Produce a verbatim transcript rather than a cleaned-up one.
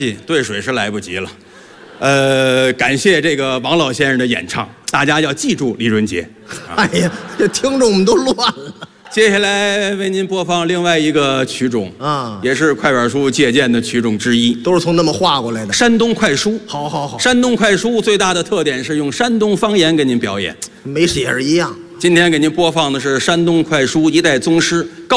兑水是来不及了。呃，感谢这个王老先生的演唱，大家要记住李润杰。 哎呀，这听众们都乱了。 接下来为您播放另外一个曲种啊，也是快板书借鉴的曲种之一， 都是从那么画过来的。 山东快书， 好好好。 山东快书最大的特点是用山东方言给您表演， 没写着一样。 今天给您播放的是山东快书一代宗师高。